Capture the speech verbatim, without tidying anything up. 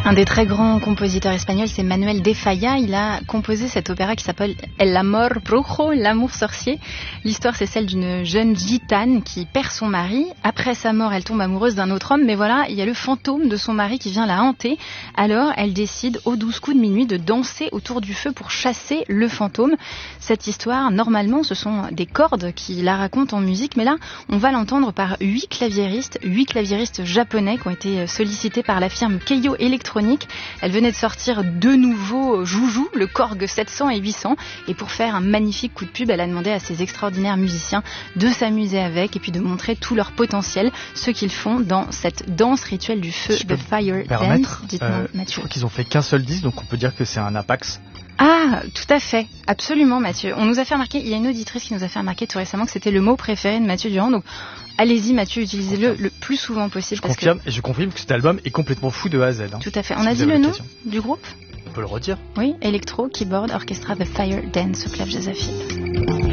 Un des très grands compositeurs espagnols, c'est Manuel de Falla. Il a composé cet opéra qui s'appelle El amor brujo, l'amour sorcier. L'histoire, c'est celle d'une jeune gitane qui perd son mari. Après sa mort, elle tombe amoureuse d'un autre homme, mais voilà, il y a le fantôme de son mari qui vient la hanter. Alors, elle décide, aux douze coups de minuit, de danser autour du feu pour chasser le fantôme. Cette histoire, normalement, ce sont des cordes qui la racontent en musique, mais là, on va l'entendre par huit claviéristes, huit claviéristes japonais qui ont été sollicités par la firme Keiyo Electronics. Elle venait de sortir deux nouveaux joujoux, le Korg sept cents et huit cents, et pour faire un magnifique coup de pub, elle a demandé à ses extraordinaires musiciens de s'amuser avec et puis de montrer tout leur potentiel, ce qu'ils font dans cette danse rituelle du feu, si The Fire Dance. Dites-moi, euh, Mathieu. Je crois qu'ils ont fait qu'un seul disque, donc on peut dire que c'est un Apax. Ah, tout à fait, absolument Mathieu. On nous a fait remarquer, il y a une auditrice qui nous a fait remarquer tout récemment que c'était le mot préféré de Mathieu Durand, donc allez-y Mathieu, utilisez-le le plus souvent possible. Je parce confirme, que... et je confirme que cet album est complètement fou de A à Z. Hein, tout à fait. On si a dit le nom du groupe ? On peut le redire. Oui, Electro, Keyboard, Orchestra, The Fire Dance au clave Josephine.